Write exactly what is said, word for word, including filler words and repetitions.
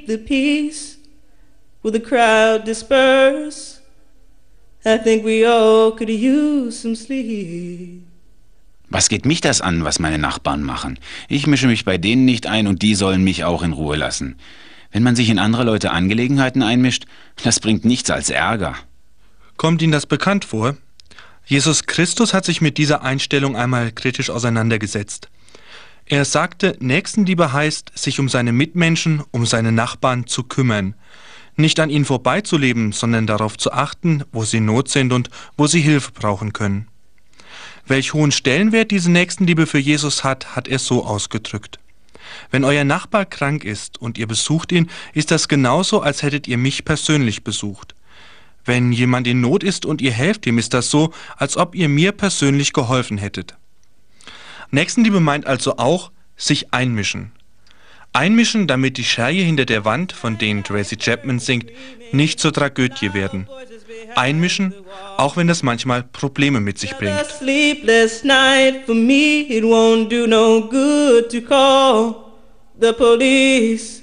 the peace will the crowd disperse? I think we all could use some sleep. Was geht mich das an, was meine Nachbarn machen? Ich mische mich bei denen nicht ein und die sollen mich auch in Ruhe lassen. Wenn man sich in andere Leute Angelegenheiten einmischt, das bringt nichts als Ärger. Kommt Ihnen das bekannt vor? Jesus Christus hat sich mit dieser Einstellung einmal kritisch auseinandergesetzt. Er sagte, Nächstenliebe heißt, sich um seine Mitmenschen, um seine Nachbarn zu kümmern. Nicht an ihnen vorbeizuleben, sondern darauf zu achten, wo sie in Not sind und wo sie Hilfe brauchen können. Welch hohen Stellenwert diese Nächstenliebe für Jesus hat, hat er so ausgedrückt. Wenn euer Nachbar krank ist und ihr besucht ihn, ist das genauso, als hättet ihr mich persönlich besucht. Wenn jemand in Not ist und ihr helft ihm, ist das so, als ob ihr mir persönlich geholfen hättet. Nächstenliebe meint also auch, sich einmischen. Einmischen, damit die Scherge hinter der Wand, von denen Tracy Chapman singt, nicht zur Tragödie werden. Einmischen, auch wenn das manchmal Probleme mit sich bringt. Sleepless night for me, it won't do no good to call the police.